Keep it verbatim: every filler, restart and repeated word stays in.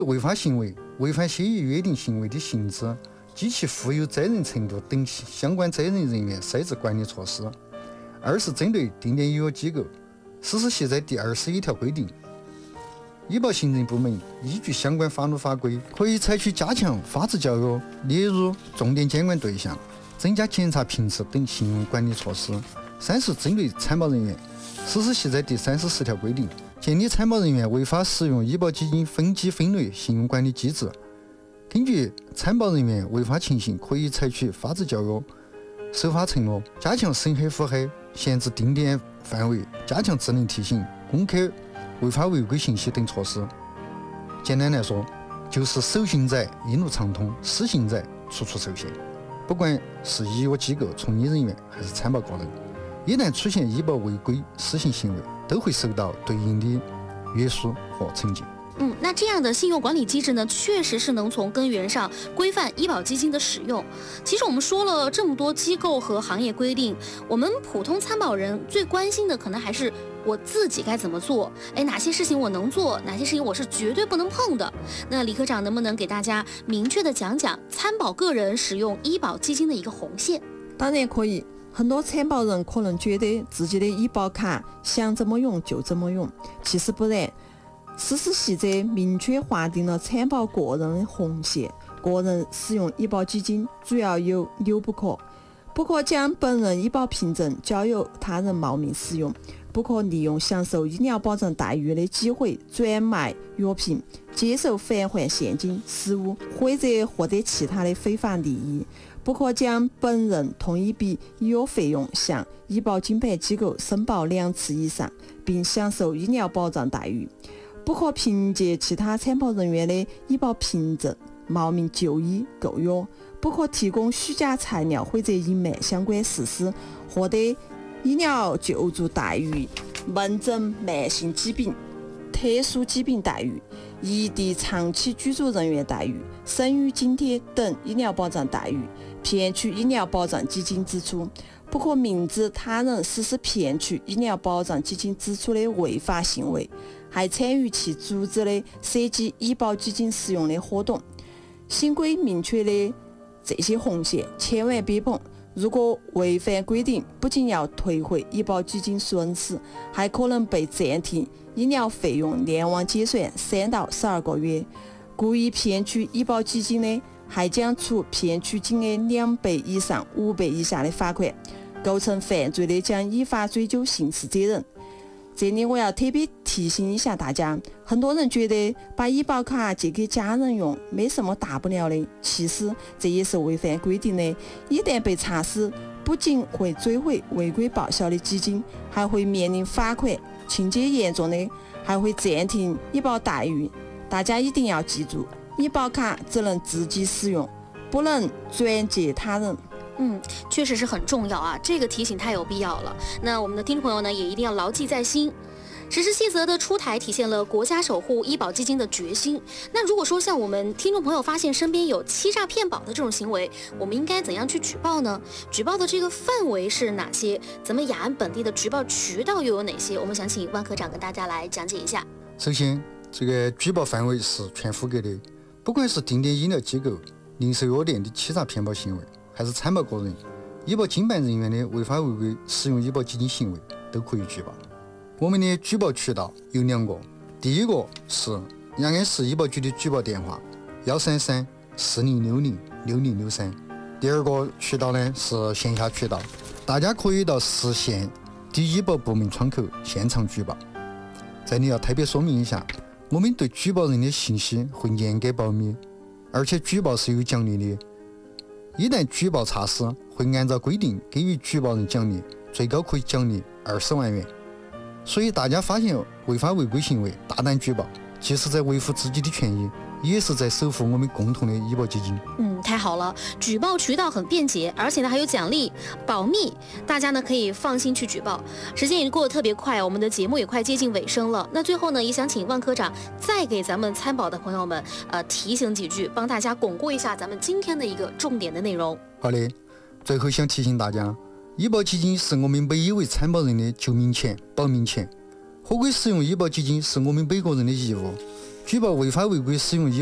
违法行为、违反协议约定行为的性质及其负有责任程度等相关责任人员设置管理措施。二是针对定点医药机构实施现在第二十一条规定，医保行政部门依据相关法律法规，可以采取加强法治教育、列入重点监管对象、增加检查频次等信用管理措施。三是针对参保人员实施现在第三十四条规定，建立参保人员违法使用医保基金分级分类信用管理机制。根据参保人员违法情形，可以采取法治教育、守法承诺、加强审核复核、限制定点范围、加强智能提醒、公开违法违规信息等措施。简单来说，就是守行者一路畅通，施行者处处受限。不管是医药机构从业人员还是参保个人，一旦出现医保违规失信行为，都会受到对应的约束和惩戒。 嗯，那这样的信用管理机制呢，确实是能从根源上规范医保基金的使用。其实我们说了这么多机构和行业规定，我们普通参保人最关心的可能还是我自己该怎么做，哎，哪些事情我能做，哪些事情我是绝对不能碰的。那李科长能不能给大家明确的讲讲参保个人使用医保基金的一个红线？ 当然可以。很多参保人可能觉得自己的医保卡想怎么用就怎么用，其实不然。实施细则明确划定了参保个人的红线，个人使用医保基金主要有有不可：不可将本人医保凭证交由他人冒名使用，不可利用享受医疗保障待遇的机会转卖药品、接受返还现金、实物或者获得其他的非法利益，不可将本人同一笔医药费用向医保经办机构申报两次以上，并享受医疗保障待遇，不可凭借其他参保人员的医保凭证冒名就医购药，不可提供虚假材料或者隐瞒相关事实，获得医疗救助待遇、门诊慢性疾病、特殊疾病待遇、异地长期居住人员待遇、生育津贴等医疗保障待遇，骗取医疗保障基金支出，不可明知他人实施骗取医疗保障基金支出的违法行为，还参与其组织的涉及医保基金使用的活动。新规明确的这些红线千万别碰，如果违反规定，不仅要退回医保基金损失，还可能被暂停医疗费用联网结算三到十二个月。故意骗取医保基金的，还将处骗取金额两倍以上五倍以下的罚款，构成犯罪的将依法追究刑事责任。这里我要特别提醒一下大家，很多人觉得把医保卡借给家人用没什么大不了的，其实这也是违反规定的。一旦被查实，不仅会追回违规报销的基金，还会面临罚款，情节严重的还会暂停医保待遇。大家一定要记住，医保卡只能自己使用，不能转借他人。 嗯，确实是很重要啊，这个提醒太有必要了。那我们的听众朋友呢，也一定要牢记在心。实施细则的出台，体现了国家守护医保基金的决心。那如果说像我们听众朋友发现身边有欺诈骗保的这种行为，我们应该怎样去举报呢？举报的这个范围是哪些？咱们雅安本地的举报渠道又有哪些？我们想请万科长跟大家来讲解一下。 首先，这个举报范围是全覆盖的，不管是定点医疗机构、零售药店的欺诈骗保行为，还是参保个人、医保经办人员的违法违规使用医保基金行为，都可以举报。我们的举报渠道有两个，第一个是雅安市医保局的举报电话幺三三四零六零六零六三，第二个渠道呢是线下渠道，大家可以到市县的医保部门窗口现场举报。这里要特别说明一下，我们对举报人的信息会严格保密，而且举报是有奖励的。一旦举报查实，会按照规定给予举报人奖励，最高可以奖励二十万元。所以大家发现违法违规行为，大胆举报，既是在维护自己的权益，也是在守护我们共同的医保基金。 嗯，太好了，举报渠道很便捷，而且呢还有奖励，保密，大家呢可以放心去举报。时间也过得特别快，我们的节目也快接近尾声了。那最后呢，也想请万科长再给咱们参保的朋友们，呃，提醒几句，帮大家巩固一下咱们今天的一个重点的内容。 好的，最后想提醒大家，医保基金是我们每一位参保人的救命钱、保命钱。合规使用医保基金是我们每个人的义务。 举报违法违规使用医